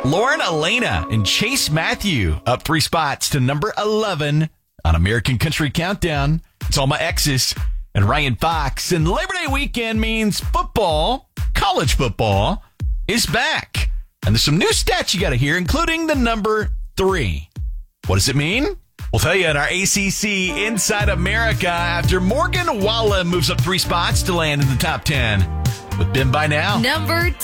Lauren Elena and Chase Matthew up 3 spots to number 11 on American Country Countdown. It's All My Exes and Ryan Fox. And Labor Day weekend means football, college football, is back. And there's some new stats you got to hear, including the number 3. What does it mean? We'll tell you in our ACC Inside America after Morgan Wallen moves up 3 spots to land in the top 10. With Ben by now. Number